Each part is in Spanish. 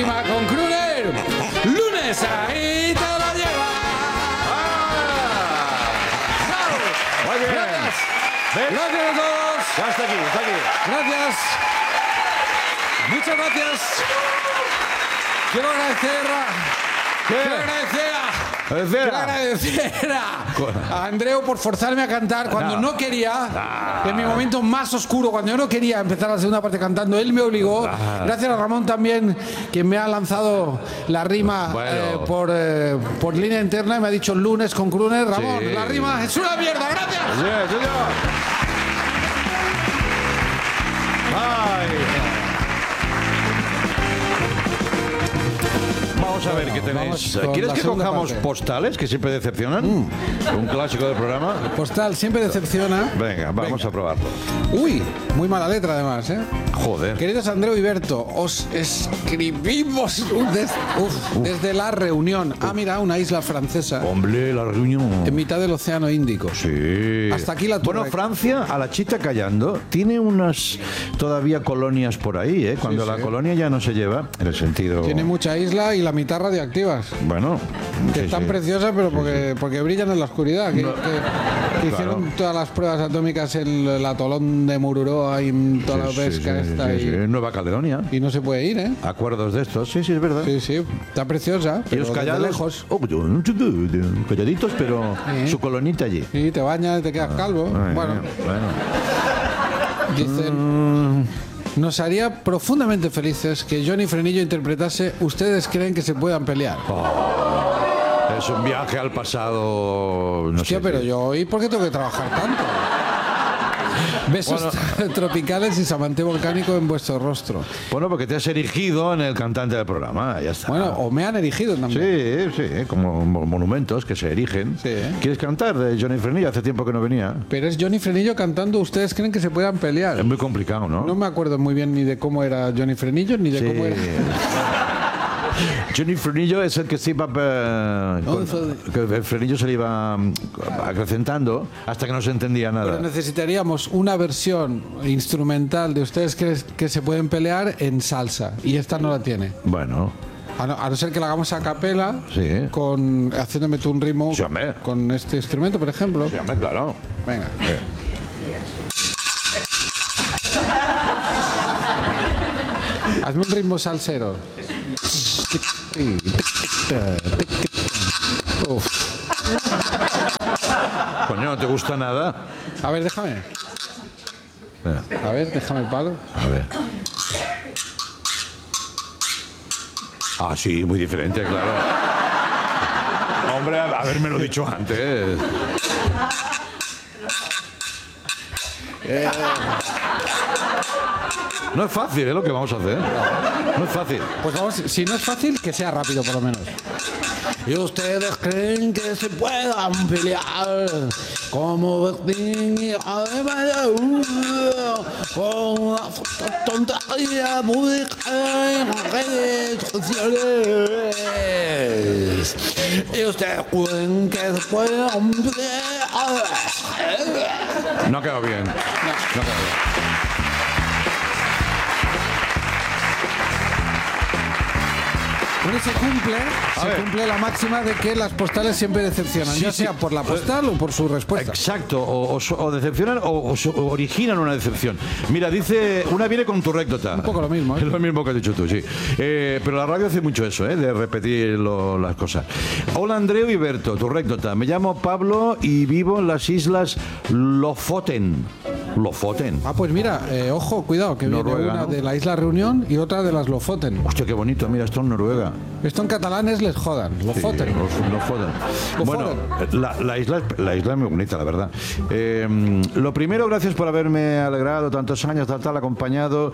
máxima con Kruner. Lunes, ahí te lo llevas. Muy bien. Gracias. ¿Ves? Gracias a todos. Ya está aquí, está aquí. Gracias. Muchas gracias. Quiero agradecer a Andreu por forzarme a cantar cuando no quería, en mi momento más oscuro, cuando yo no quería empezar la segunda parte cantando, él me obligó. Gracias a Ramón también, que me ha lanzado la rima por línea interna y me ha dicho lunes con Kruner. Ramón, la rima es una mierda. Gracias. Vamos a ver qué tenéis. ¿Quieres que cojamos postales, que siempre decepcionan? Un clásico del programa. Postal siempre decepciona. Venga, vamos a probarlo. Uy, muy mala letra además, ¿eh? Joder. Queridos Andreu y Berto, os escribimos desde La Reunión. Ah, mira, una isla francesa. Hombre, La Reunión. En mitad del Océano Índico. Sí. Hasta aquí la Bueno, Francia, a la chita callando, tiene unas todavía colonias por ahí, ¿eh? Cuando la colonia ya no se lleva, en el sentido... Tiene mucha isla y la mitad radioactivas. Bueno. Que están preciosas, pero porque brillan en la oscuridad. Que hicieron todas las pruebas atómicas en el atolón de Mururoa y en toda la pesca esta. En Nueva Caledonia. Y no se puede ir, ¿eh? Acuerdos de estos, sí, es verdad. Sí, está preciosa. Y los callados, lejos. calladitos, pero su colonita allí. Sí, te bañas, te quedas calvo. Bueno. Dicen... Nos haría profundamente felices que Johnny Frenillo interpretase ¿Ustedes creen que se puedan pelear? Es un viaje al pasado. No Hostia, sé pero qué. yo hoy, ¿por qué tengo que trabajar tanto? Besos tropicales y samante volcánico en vuestro rostro. Bueno, porque te has erigido en el cantante del programa, ya está. Bueno, o me han erigido también. Sí, como monumentos que se erigen. Sí. ¿Quieres cantar de Johnny Frenillo? Hace tiempo que no venía. Pero es Johnny Frenillo cantando ¿Ustedes creen que se puedan pelear? Es muy complicado, ¿no? No me acuerdo muy bien ni de cómo era Johnny Frenillo ni de cómo era... Johnny Frenillo es el que se iba que el frenillo se le iba acrecentando hasta que no se entendía nada. Pero necesitaríamos una versión instrumental de Ustedes creen que se pueden pelear en salsa y esta no la tiene. Bueno, A no ser que la hagamos a capela, sí. haciéndome tú un ritmo Sí, hombre. con este instrumento, por ejemplo. sí, hombre, claro. Venga. Hazme un ritmo salsero. Uf. Coño, ¿no te gusta nada? A ver, déjame. A ver, déjame el palo. A ver. Ah, sí, muy diferente, claro. Hombre, habérmelo dicho antes. No es fácil, lo que vamos a hacer. No es fácil. Pues vamos, si no es fácil, que sea rápido por lo menos. ¿Y ustedes creen que se puedan pelear como Bertín y Además con una tontería pública en las redes sociales? ¿Y ustedes creen que se puedan pelear? No ha quedado bien. No ha quedado bien. Bueno, se cumple la máxima de que las postales siempre decepcionan, Sí, ya sí. sea por la postal o por su respuesta. Exacto, o decepcionan o originan una decepción. Mira, dice, una viene con tu anécdota. Un poco lo mismo, ¿eh? Es lo mismo que has dicho tú, sí. Pero la radio hace mucho eso, de repetir las cosas. Hola Andreu y Berto, tu anécdota. Me llamo Pablo y vivo en las islas Lofoten. Lofoten. Ah, pues mira, ojo, cuidado, que Noruega, viene una ¿no? de la isla Reunión y otra de las Lofoten. Hostia, qué bonito, mira, esto en Noruega. Esto en catalán es les jodan, Lofoten. Sí, Lofoten. Bueno, la isla es muy bonita, la verdad. Lo primero, gracias por haberme alegrado tantos años, tal, acompañado.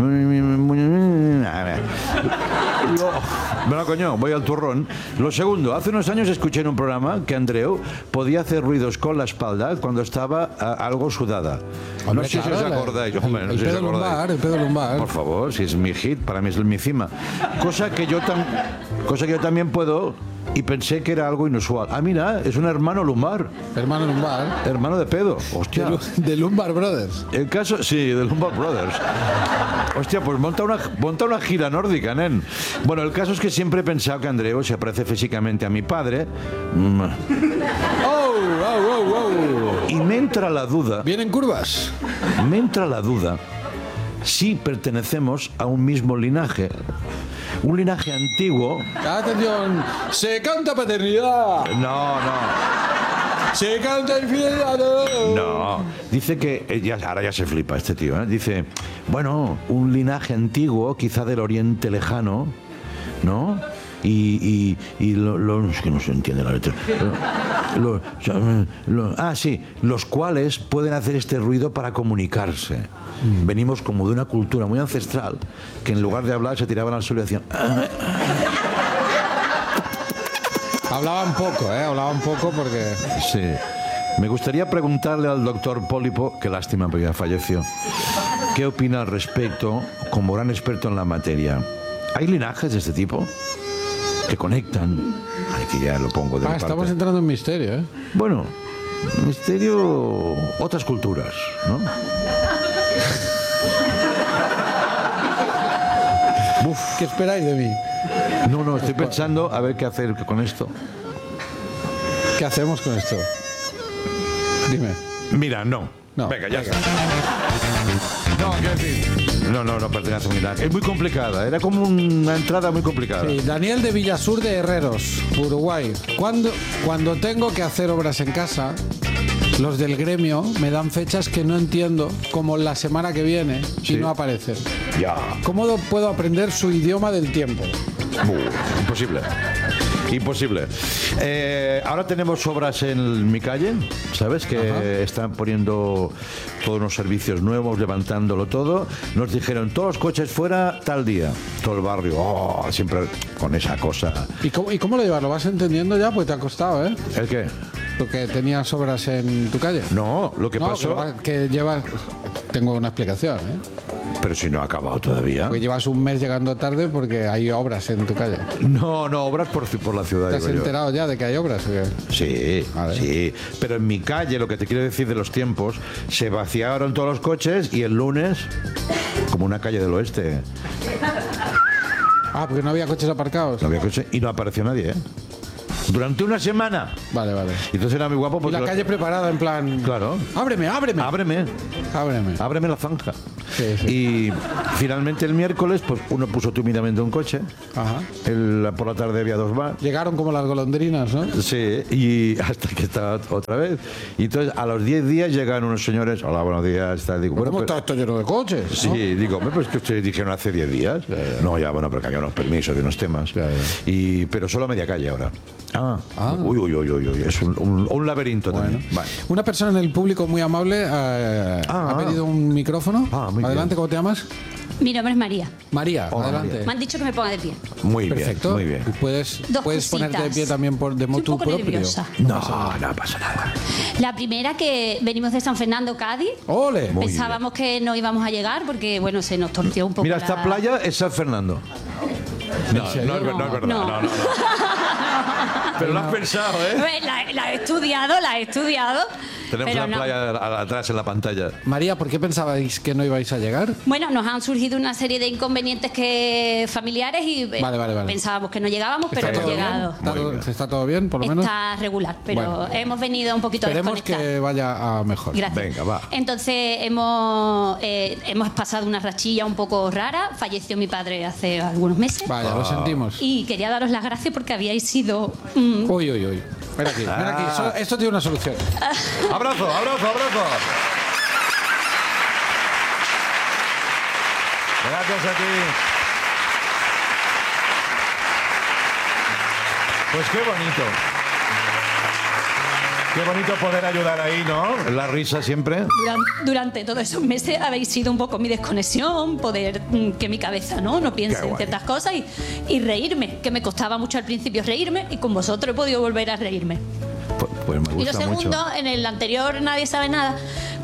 Bueno, coño, voy al turrón. Lo segundo, hace unos años escuché en un programa que Andreu podía hacer ruidos con la espalda cuando estaba algo sudada. Hombre, no sé claro, si os acordáis. Hombre, no el sé si os pedo acordáis. lumbar, el pedo lumbar. Por favor, si es mi hit, para mí es mi cima. Cosa que yo también puedo y pensé que era algo inusual. Ah, mira, es un hermano lumbar. Hermano lumbar. Hermano de pedo. Hostia. De Lumbar Brothers. El caso, sí, de Lumbar Brothers. Hostia, pues monta una gira nórdica, nen. Bueno, el caso es que siempre he pensado que Andreu se parece físicamente a mi padre. Y me entra la duda. ¿Vienen curvas? Me entra la duda si pertenecemos a un mismo linaje. Un linaje antiguo. Atención, se canta paternidad. No. Se canta infidelidad. No, dice que, ahora ya se flipa este tío, ¿eh? Dice, bueno, un linaje antiguo, quizá del Oriente Lejano, ¿no? Es que no se entiende la letra. Los cuales pueden hacer este ruido para comunicarse. Venimos como de una cultura muy ancestral que en lugar de hablar se tiraban al suelo y hacían... Hablaban poco porque... Sí. Me gustaría preguntarle al doctor Pólipo, qué lástima porque ya falleció, qué opina al respecto como gran experto en la materia. ¿Hay linajes de este tipo que conectan? Aquí ya lo pongo de mi parte. Estamos entrando en misterio, ¿eh? Bueno, misterio, otras culturas, ¿no? ¿Qué esperáis de mí? No, estoy pensando a ver qué hacer con esto. ¿Qué hacemos con esto? Dime. Mira, no. Venga, ya está. No, quiero decir... No pertenece a un linaje. Es muy complicada, era como una entrada muy complicada. Sí, Daniel de Villasur de Herreros, Uruguay. Cuando tengo que hacer obras en casa, los del gremio me dan fechas que no entiendo, como la semana que viene, y no aparecen. Ya. ¿Cómo puedo aprender su idioma del tiempo? Imposible. Ahora tenemos obras en mi calle, ¿sabes? Que están poniendo todos unos servicios nuevos, levantándolo todo. Nos dijeron, todos los coches fuera tal día. Todo el barrio, siempre con esa cosa. ¿Y cómo lo llevas? ¿Lo vas entendiendo ya? Pues te ha costado, ¿eh? ¿El qué? ¿Lo que tenías obras en tu calle? No, lo que pasó... Que llevas... Tengo una explicación, ¿eh? Pero si no ha acabado todavía. Porque llevas un mes llegando tarde porque hay obras en tu calle. No, obras por la ciudad. ¿Te has enterado ya de que hay obras? Sí, sí. Pero en mi calle, lo que te quiero decir de los tiempos, se vaciaron todos los coches y el lunes, como una calle del oeste. Porque no había coches aparcados. No había coches y no apareció nadie, ¿eh? Durante una semana. Vale. Entonces era muy guapo porque... Y la calle preparada en plan... Claro. Ábreme. Ábreme la zanja. Sí. Y finalmente el miércoles, pues uno puso tímidamente un coche. Por la tarde había 2 más. Llegaron como las golondrinas, ¿no? Sí, y hasta que estaba otra vez. Y entonces a los 10 días llegan unos señores. Hola, buenos días. Digo, ¿Cómo está esto lleno de coches? Sí, ¿no? digo, pues que ustedes dijeron hace 10 días. Ya. No, ya, bueno, pero que había unos permisos de unos temas. Ya. Pero solo media calle ahora. Uy. Es un laberinto también. Vale. Una persona en el público muy amable ha pedido un micrófono. Adelante, ¿cómo te llamas? Mi nombre es María. María, Hola, adelante. María. Me han dicho que me ponga de pie. Muy Perfecto. bien, muy bien. Puedes ponerte de pie también de Estoy motu un poco propio. nerviosa. No pasa nada. La primera, que venimos de San Fernando, Cádiz. ¡Ole! Muy Pensábamos que no íbamos a llegar porque, bueno, se nos torció un poco. Mira, esta playa es San Fernando. No es verdad. No. Pero lo has pensado, ¿eh? La he estudiado. Tenemos pero la playa atrás en la pantalla. María, ¿por qué pensabais que no ibais a llegar? Bueno, nos han surgido una serie de inconvenientes familiares y Vale. pensábamos que no llegábamos, pero hemos llegado. ¿Está todo bien, por lo menos? Está regular, pero hemos venido un poquito Esperemos desconectados. que vaya a mejor. Gracias. Venga, va. Entonces hemos pasado una rachilla un poco rara. Falleció mi padre hace algunos meses. Vaya, lo sentimos. Y quería daros las gracias porque habíais sido... Uy. Ven aquí. Esto tiene una solución. ¡Abrazo! Gracias a ti. Pues qué bonito. Qué bonito poder ayudar ahí, ¿no? La risa siempre. Durante todos esos meses habéis sido un poco mi desconexión, poder que mi cabeza no piense en ciertas cosas y reírme, que me costaba mucho al principio reírme, y con vosotros he podido volver a reírme. Pues me gusta y lo segundo, mucho. en el anterior Nadie sabe nada,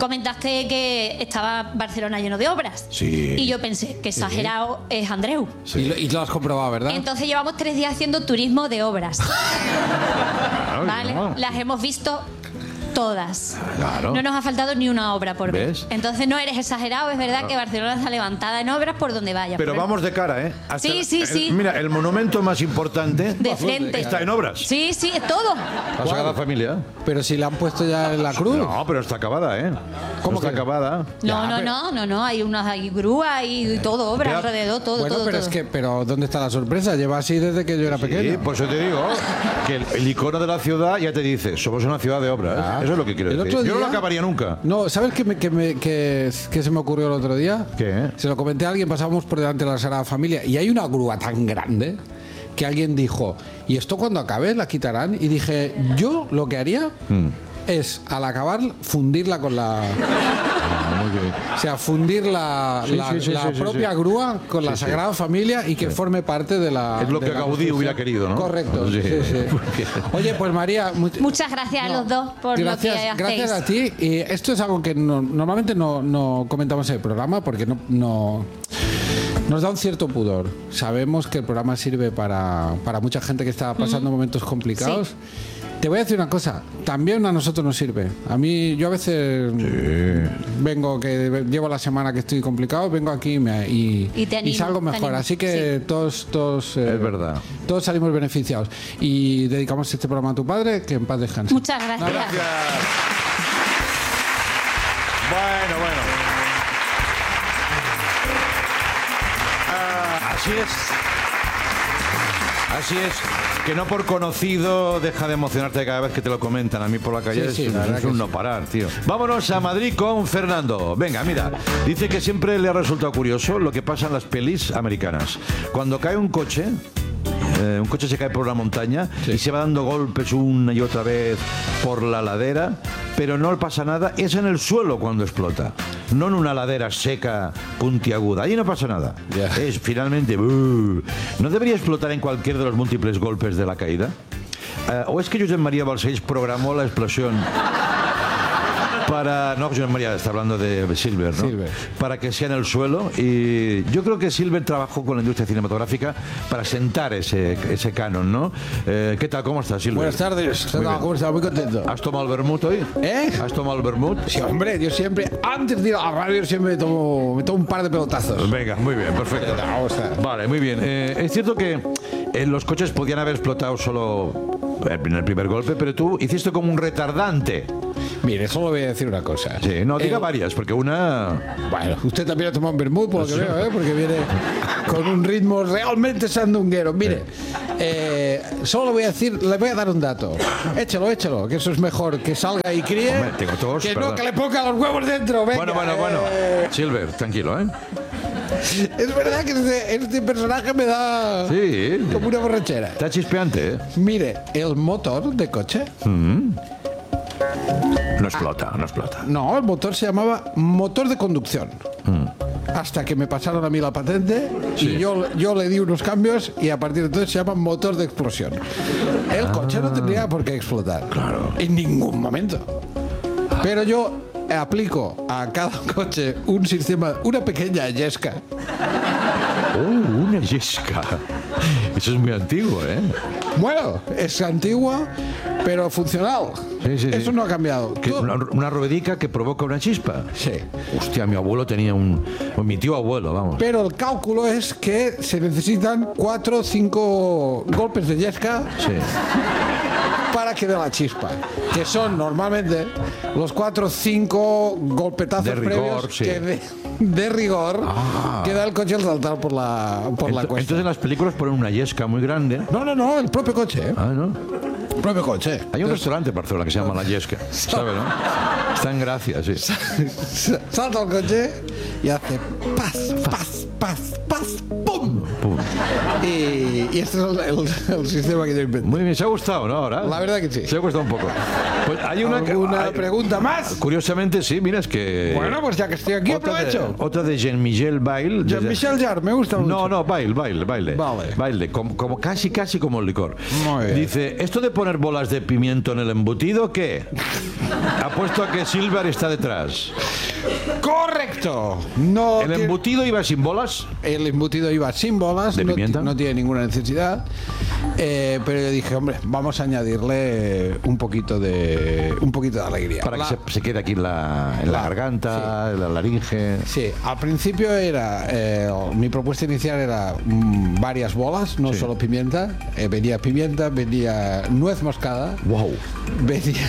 comentaste que estaba Barcelona lleno de obras. Sí. Y yo pensé, que exagerado es Andreu. Sí. Y lo has comprobado, ¿verdad? Entonces llevamos 3 días haciendo turismo de obras. Claro, ¿Vale? no. Las hemos visto todas. Claro. No nos ha faltado ni una obra por ver. ¿Ves? Entonces no eres exagerado, es verdad que Barcelona está levantada en obras por donde vaya. Pero vamos de cara, ¿eh? Hasta Sí. Mira, el monumento más importante de frente. está en obras. Sí, es todo. La Sagrada Familia. Pero si la han puesto ya en la cruz. No, pero está acabada, ¿eh? ¿Cómo está que? acabada? No, hay grúas y todo, obras Ya. alrededor, todo, Bueno, todo. pero todo. pero ¿dónde está la sorpresa? Lleva así desde que yo era Sí, pequeño. por eso te digo que el icono de la ciudad ya te dice, somos una ciudad de obras. Ah. Eso es lo que quiero El decir. otro Yo no lo día- acabaría nunca. No, ¿sabes qué se me ocurrió el otro día? ¿Qué? Se lo comenté a alguien, pasábamos por delante de la Sagrada Familia y hay una grúa tan grande que alguien dijo, ¿y esto cuando acabe la quitarán? Y dije, yo lo que haría es, al acabar, fundirla con la... O sea, fundir la Sí, sí, sí, sí, propia sí. grúa con la Sí, sí. Sagrada Familia y que forme parte de la... Es lo de que la Gaudí construcción. hubiera querido, ¿no? Correcto, Sí. sí. Oye, pues María... Muchas gracias a los dos por lo que hacéis. Gracias a ti. Y esto es algo que normalmente no comentamos en el programa porque no nos da un cierto pudor. Sabemos que el programa sirve para mucha gente que está pasando momentos complicados. Sí. Te voy a decir una cosa, también a nosotros nos sirve. A mí, yo a veces vengo, que llevo la semana que estoy complicado, vengo aquí Y te animo, salgo te mejor. animo, Así que sí. todos Es verdad. todos salimos beneficiados. Y dedicamos este programa a tu padre, que en paz descanse. Muchas gracias. Gracias. Bueno. Así es. Que no por conocido deja de emocionarte cada vez que te lo comentan. A mí por la calle Sí, es, la verdad es que un sí. no parar, tío. Vámonos a Madrid con Fernando. Venga, mira. Dice que siempre le ha resultado curioso lo que pasa en las pelis americanas. Cuando cae un coche se cae por una montaña y se va dando golpes una y otra vez por la ladera, pero no le pasa nada. Es en el suelo cuando explota, no en una ladera seca, puntiaguda. Ahí no pasa nada. Ya. Es finalmente... ¿No debería explotar en cualquier de los múltiples golpes de la caída? ¿O es que Josep María Balcells programó la explosión para... No, Josep María está hablando de Silver, ¿no? Silver. Para que sea en el suelo. Y yo creo que Silver trabajó con la industria cinematográfica para sentar ese canon, ¿no? ¿Qué tal? ¿Cómo estás, Silver? Buenas tardes. Muy bien. ¿Cómo estás? Muy contento. ¿Has tomado el vermut hoy? ¿Eh? ¿Has tomado el vermut? Sí, hombre, yo siempre, antes de ir a la radio, siempre me tomo un par de pelotazos. Venga, muy bien, perfecto. Vamos a- Vale, muy bien. Es cierto que los coches podían haber explotado solo en el primer golpe, pero tú hiciste como un retardante. Mire, solo voy a decir una cosa. Sí, no, diga varias, porque una... Bueno, usted también ha tomado un vermut, por lo que veo, ¿eh? Porque viene con un ritmo realmente sandunguero. Mire, solo voy a decir, le voy a dar un dato. Échalo, que eso es mejor, que salga y críe. Hombre, tengo tos, que perdón. no, que le ponga los huevos dentro. Venga, Bueno. Silver, tranquilo, ¿eh? Es verdad que este personaje me da Sí. como una borrachera. Está chispeante, ¿eh? Mire, el motor de coche. No explota, no explota. No, el motor se llamaba motor de conducción. Hasta que me pasaron a mí la patente Sí. y yo le di unos cambios y a partir de entonces se llama motor de explosión. El coche no tendría por qué explotar. Claro. En ningún momento. Pero yo aplico a cada coche un sistema, una pequeña yesca. Una yesca. Eso es muy antiguo, ¿eh? Bueno, es antigua, pero funcional. Sí. Eso no ha cambiado. Que Tú- una ruedica que provoca una chispa. Sí. Hostia, mi abuelo tenía mi tío abuelo, vamos. Pero el cálculo es que se necesitan 4 o 5 golpes de yesca Sí. para que dé la chispa. Que son normalmente los 4 o 5 golpetazos De rigor, previos sí. que de rigor que da el coche al saltar por la cuesta. Entonces en las películas ponen una yesca muy grande. No, el propio coche. ¿eh? Ah, ¿no? El propio coche. Hay un restaurante en Barcelona que se llama La Yesca, ¿sabe, no? Está en Gracia, sí. Salta el coche y hace paz, ¡pum! Pum. Y este es el sistema que yo inventé. Muy bien, ¿se ha gustado, no? Ahora. La verdad que sí. Se ha gustado un poco. Pues hay una ¿Alguna pregunta más? Curiosamente, sí, mira, es que... Bueno, pues ya que estoy aquí, aprovecho. Otra de Jean-Michel Bail. Jean-Michel Jarre, me gusta mucho. No, baile. Vale. Baile, como casi como el licor. Muy bien. Dice, esto de poner poner bolas de pimiento en el embutido o qué? Apuesto a que Silver está detrás. ¡Correcto! No ¿El tiene- embutido iba sin bolas? El embutido iba sin bolas, ¿De no, pimienta? no tiene ninguna necesidad. Pero yo dije, hombre, vamos a añadirle un poquito de alegría. Para que se quede aquí en la garganta, en la laringe. Sí, al principio era mi propuesta inicial era varias bolas, no Sí. solo pimienta. Venía pimienta, venía nuez moscada, ¡Wow! venía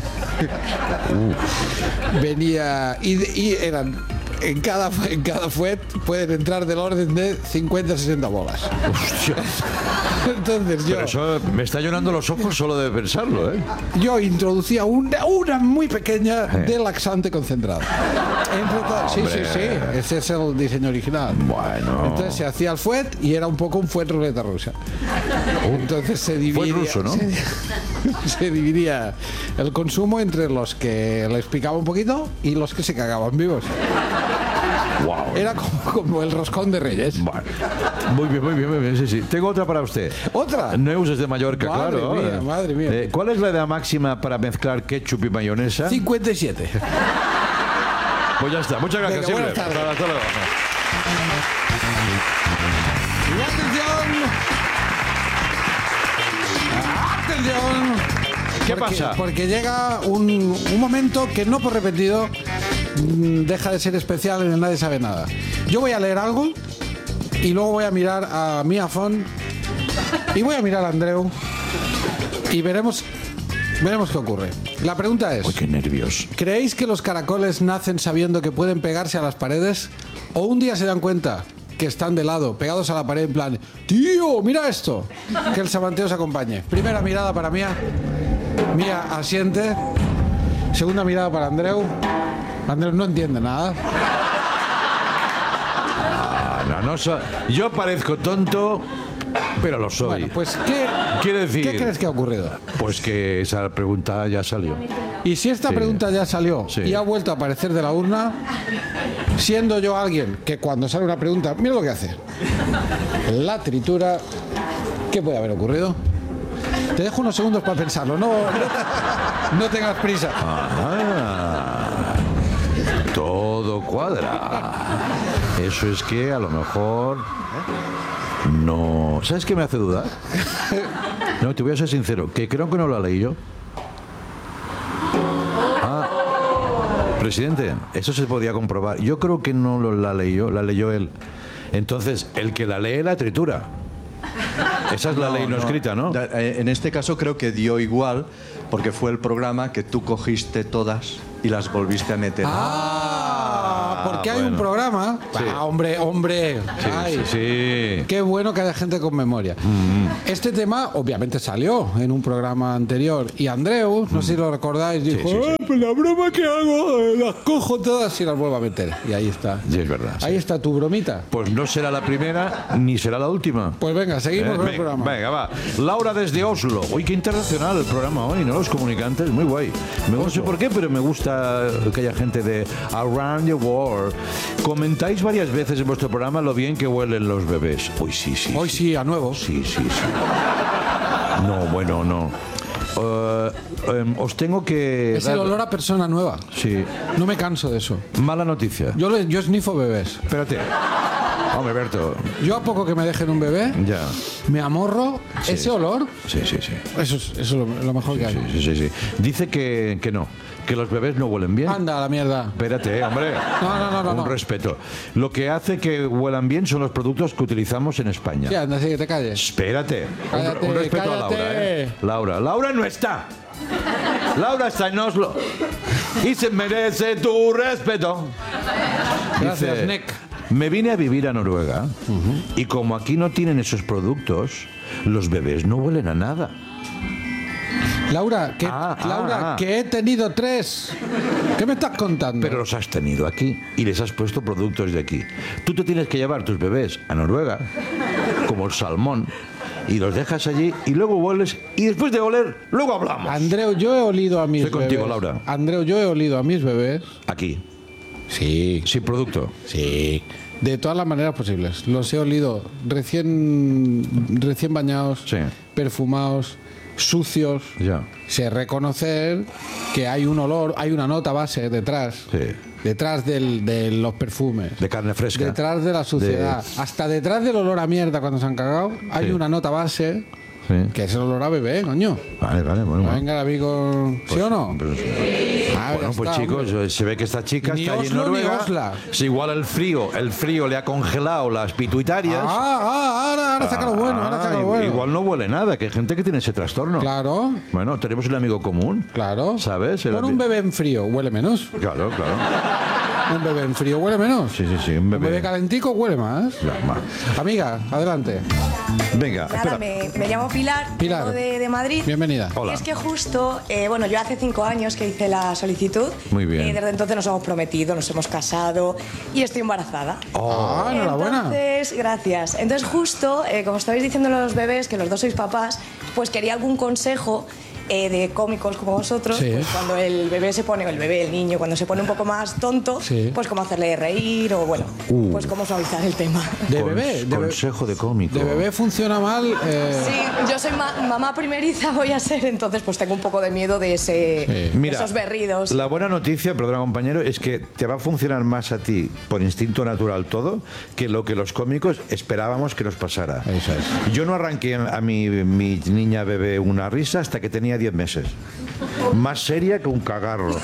venía y eran en cada fuet pueden entrar del orden de 50 a 60 bolas. Hostia. Entonces Pero eso me está llenando los ojos solo de pensarlo, ¿eh? yo introducía una muy pequeña de laxante concentrado. Sí, ese es el diseño original. Bueno. Entonces se hacía el fuet y era un poco un fuet ruleta rusa. Entonces se dividía, ruso, ¿no? se dividía el consumo entre los que les picaba un poquito y los que se cagaban vivos. Wow. Era como el roscón de Reyes. Bueno. Muy bien, sí. Tengo otra para usted. ¿Otra? Neus es de Mallorca, Madre claro. mía, madre mía. ¿Cuál es la edad máxima para mezclar ketchup y mayonesa? 57. Pues ya está. Muchas gracias, Venga, Silver. buenas tardes. Hasta luego. Y atención. ¿Qué pasa? Porque llega un momento que no por repetido deja de ser especial en el Nadie Sabe Nada. Yo voy a leer algo y luego voy a mirar a Mia Font y voy a mirar a Andreu y veremos qué ocurre. La pregunta es: Uy, qué nervios. ¿creéis que los caracoles nacen sabiendo que pueden pegarse a las paredes? ¿O un día se dan cuenta que están de lado, pegados a la pared en plan, tío, mira esto? Que el samanteo se acompañe. Primera mirada para Mia. Mia asiente. Segunda mirada para Andreu. Andreu no entiende nada. Yo parezco tonto, pero lo soy. Bueno, pues ¿qué Quiere decir, ¿qué crees que ha ocurrido? pues que esa pregunta ya salió. Y si esta Sí. pregunta ya salió Sí. y ha vuelto a aparecer de la urna, siendo yo alguien que cuando sale una pregunta, mira lo que hace. La tritura, ¿qué puede haber ocurrido? Te dejo unos segundos para pensarlo, no tengas prisa. Todo cuadra. Eso es que a lo mejor no. ¿Sabes qué me hace dudar? No, te voy a ser sincero, que creo que no lo leí yo. Presidente, eso se podía comprobar. Yo creo que no la leyó, la leyó él. Entonces, el que la lee la tritura. Esa es la ley no escrita, ¿no? En este caso creo que dio igual porque fue el programa que tú cogiste todas y las volviste a meter. Porque hay bueno. un programa. Sí. Hombre. Sí, Ay, sí. qué bueno que haya gente con memoria. Este tema obviamente salió en un programa anterior y Andreu, no sé si lo recordáis, dijo, sí. Pues la broma que hago, las cojo todas y las vuelvo a meter. Y ahí está. Sí, es verdad. Sí. Ahí está tu bromita. Pues no será la primera ni será la última. Pues venga, seguimos con el programa. Venga, va. Laura desde Oslo. Uy, qué internacional el programa hoy, ¿no? Los comunicantes, muy guay. No sé por qué, pero me gusta que haya gente de Around the World. Comentáis varias veces en vuestro programa lo bien que huelen los bebés. Uy, sí. Hoy sí, a nuevo. Sí. No, bueno, no. Os tengo que... Es el olor a persona nueva. Sí. No me canso de eso. Mala noticia. Yo snifo bebés. Espérate. Hombre, Berto. Yo a poco que me dejen un bebé, Ya. me amorro ese olor. Sí. Eso es lo mejor que hay. Sí. Dice que no, que los bebés no huelen bien. Anda a la mierda. Espérate, hombre. No. Un respeto. Lo que hace que huelan bien son los productos que utilizamos en España. Sí, anda, sí, que te calles. Espérate. Cállate, un respeto a Laura, cállate. ¿eh? Laura no está. Laura está en Oslo. Y se merece tu respeto. Gracias, Dice, Nick. me vine a vivir a Noruega y como aquí no tienen esos productos, los bebés no huelen a nada. Laura, que he tenido 3. ¿Qué me estás contando? Pero los has tenido aquí y les has puesto productos de aquí. Tú te tienes que llevar tus bebés a Noruega, como el salmón, y los dejas allí y luego hueles y después de oler, luego hablamos. Andreu, yo he olido a mis Estoy bebés. contigo, Laura. Andreu, yo he olido a mis bebés. Aquí, Sí. sin producto. Sí. De todas las maneras posibles. Los he olido recién bañados, Sí. perfumados, sucios. Ya. Sé reconocer que hay un olor, hay una nota base detrás. Sí. Detrás de los perfumes. De carne fresca. Detrás de la suciedad. Hasta detrás del olor a mierda cuando se han cagado, hay Sí. una nota base Sí. que es el olor a bebé, coño. Vale, bueno. Venga, amigo. ¿Sí o no? Pues, Ah, ya bueno, pues está, chicos, hombre. se ve que esta chica Ni está allí en Oslo, ni Noruega. Osla. Si igual el frío le ha congelado las pituitarias. Ahora saca lo bueno, ahora saca lo bueno. Igual no huele nada, que hay gente que tiene ese trastorno. Claro, Bueno, tenemos un amigo común. claro. ¿Sabes? Pon un bebé en frío, huele menos. Claro. Un bebé en frío huele menos. Sí, un Un bebé. bebé calentico huele más. Ya, va. Amiga, adelante. Venga, Nada, espera. me llamo Pilar, Pilar. vengo de Madrid. Bienvenida. Hola. Y es que justo, bueno, yo hace 5 años que hice la solicitud. Muy bien. Y desde entonces nos hemos prometido, nos hemos casado y estoy embarazada. Ah, enhorabuena. Entonces, gracias. Entonces justo, como estabais diciendo los bebés, que los dos sois papás, pues quería algún consejo de cómicos como vosotros, Sí. pues cuando el bebé se pone, o el bebé, el niño, cuando se pone un poco más tonto, Sí. pues cómo hacerle reír o bueno, pues cómo suavizar el tema. De bebé. Consejo de cómico. De bebé funciona mal. Sí, yo soy mamá primeriza, voy a ser, entonces pues tengo un poco de miedo de de Mira, esos berridos. la buena noticia, perdona compañero, es que te va a funcionar más a ti por instinto natural todo que lo que los cómicos esperábamos que nos pasara. Eso es. Yo no arranqué a mi niña bebé una risa hasta que tenía 10 meses. Más seria que un cagarro.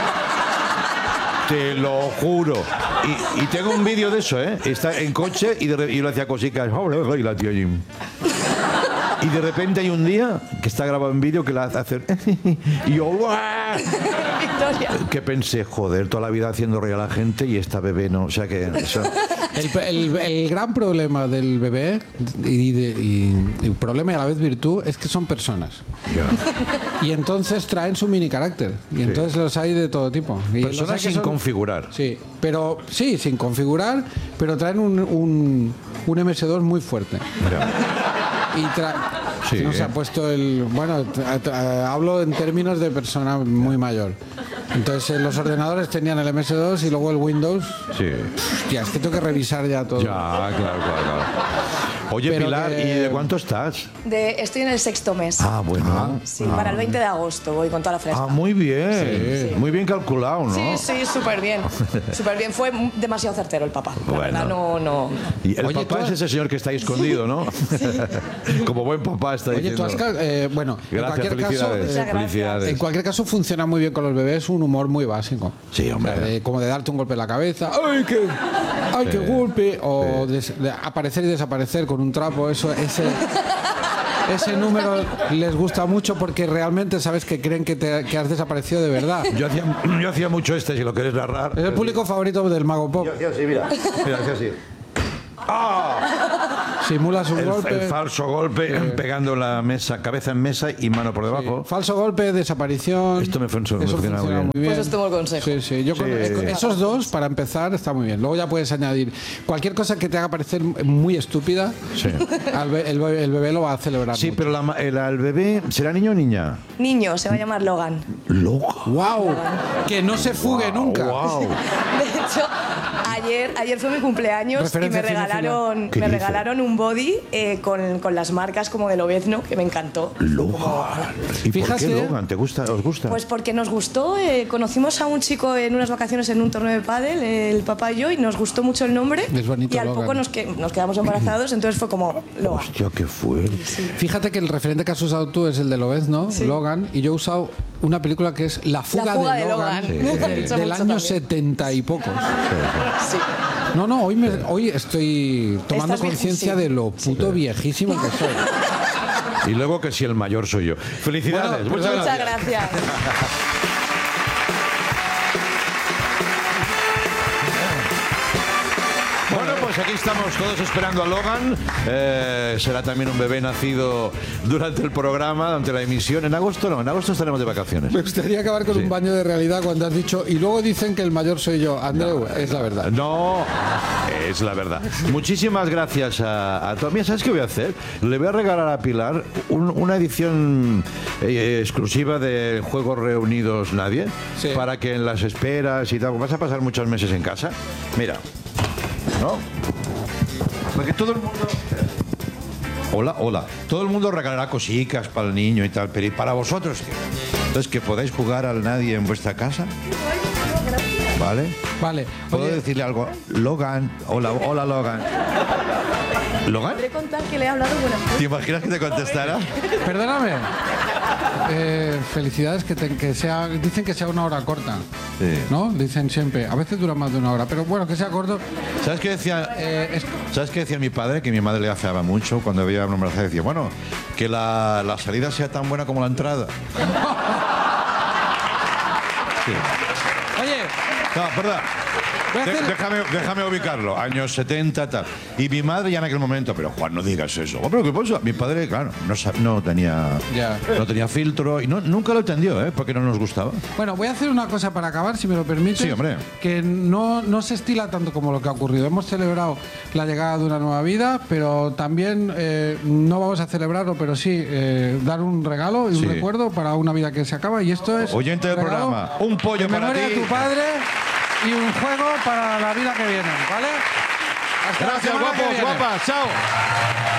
Te lo juro. Y tengo un vídeo de eso, ¿eh? Está en coche y lo hacía cositas. Y la tía allí. Y de repente hay un día que está grabado en vídeo que la hace hacer. Y yo. ¡Uah! Victoria. Que pensé, joder, toda la vida haciendo reír a la gente y esta bebé no. O sea que. Eso, El gran problema del bebé y el problema y a la vez virtud es que son personas. ya. Y entonces traen su mini carácter. Y entonces los hay de todo tipo. Y los hay Personas que sin son- configurar. Sí, pero sí, sin configurar, pero traen un MS2 muy fuerte. Y Sí. no se ha puesto el... Bueno, hablo en términos de persona muy mayor. Entonces los ordenadores tenían el MS2 y luego el Windows. Sí. Hostia, es que tengo que revisar ya todo. Ya, claro. Oye, Pero Pilar, que- ¿y de cuánto estás? Estoy en el 6º mes. Ah, bueno. Sí, para el 20 de agosto voy con toda la fresca. Ah, muy bien. Sí. Muy bien calculado, ¿no? Sí, súper bien. Súper bien. Fue demasiado certero el papá. La Bueno. verdad, no. Y el Oye, papá tú es has- ese señor que está ahí escondido, ¿no? Como buen papá está Oye, diciendo. tú has... bueno, Gracias, en cualquier caso... felicidades. Muchas gracias. felicidades. En cualquier caso funciona muy bien con los bebés un humor muy básico. Sí, hombre. O sea, como de darte un golpe en la cabeza, ¡ay, qué golpe! O de aparecer y desaparecer con un trapo, ese número les gusta mucho porque realmente sabes que creen que has desaparecido de verdad. Yo hacía mucho si lo quieres narrar. Es el público favorito del Mago Pop. Hacía así, mira. Mira, hacía así. Simulas un golpe. El falso golpe pegando la mesa, cabeza en mesa y mano por debajo. Falso golpe, desaparición. Esto me funciona Eso muy bien. muy bien. Pues estuvo el consejo. Sí. Yo con esos dos, para empezar, está muy bien. Luego ya puedes añadir cualquier cosa que te haga parecer muy estúpida. Sí. El bebé lo va a celebrar. Sí, mucho. pero el bebé, ¿será niño o niña? Niño, se va a llamar Logan. Loco. ¡Wow! Que no se fugue nunca. Wow. De hecho, ayer fue mi cumpleaños Referencia y me regalaron, ¿Qué me dice? regalaron un body con las marcas como de Lobezno, que me encantó. Logan. ¿Y por Fíjate- qué Logan? ¿Te gusta? ¿Os gusta? Pues porque nos gustó, conocimos a un chico en unas vacaciones en un torneo de pádel, el papá y yo, y nos gustó mucho el nombre. Es bonito, y al Logan. poco nos quedamos embarazados, entonces fue como Logan. Hostia, qué fuerte. Fíjate que el referente que has usado tú es el de Lobezno, ¿no? Sí. Logan, y yo he usado una película que es La fuga, fuga de de Logan, Logan. Sí. Me han dicho del mucho año también. 70 y pocos. Sí. No, hoy estoy tomando Estás conciencia viejo, sí. de lo puto viejísimo que soy. Y luego que si el mayor soy yo. Felicidades. Bueno, muchas Muchas gracias. gracias. Bueno, pues aquí estamos todos esperando a Logan. Será también un bebé nacido durante el programa, durante la emisión. En agosto no, en agosto estaremos de vacaciones. Me gustaría acabar con un baño de realidad cuando has dicho, y luego dicen que el mayor soy yo. Andreu, es la verdad. No, es la verdad. Muchísimas gracias a todos. Mira, ¿sabes qué voy a hacer? Le voy a regalar a Pilar una edición exclusiva de Juegos Reunidos Nadie, Sí. para que en las esperas y tal, vas a pasar muchos meses en casa. Mira. ¿no? Porque todo el mundo... Hola, hola. Todo el mundo regalará cositas para el niño y tal, pero ¿y para vosotros qué? Entonces, ¿que podáis jugar al nadie en vuestra casa? ¿Vale? Vale. ¿Puedo Oye, decirle algo? Logan. Hola, hola, Logan. ¿Logan? Podré contar que le he hablado buenas cosas. ¿Te imaginas que te contestara? perdóname. Felicidades que sea, dicen que sea una hora corta, Sí. ¿no? Dicen siempre, a veces dura más de una hora, pero bueno, que sea corto. ¿Sabes qué decía? Es- ¿Sabes qué decía mi padre? Que mi madre le afeaba mucho cuando veía una embarazada. Decía, bueno, que la salida sea tan buena como la entrada. Sí. Oye, No, perdón. voy a hacer- Déjame ubicarlo. Años 70, tal. Y mi madre ya en aquel momento, pero Juan, no digas eso. Oh, pero ¿qué pasa? Mi padre, claro, no tenía filtro y nunca lo entendió, ¿eh? Porque no nos gustaba. Bueno, voy a hacer una cosa para acabar, si me lo permite. Sí, hombre. Que no se estila tanto como lo que ha ocurrido. Hemos celebrado la llegada de una nueva vida, pero también no vamos a celebrarlo, pero sí dar un regalo y un Sí. recuerdo para una vida que se acaba. Y esto es... Oyente del regalo programa, un pollo en para memoria ti. de tu padre y un juego para la vida que viene, ¿vale? Hasta la Gracias, semana que guapos, viene. guapas. Chao.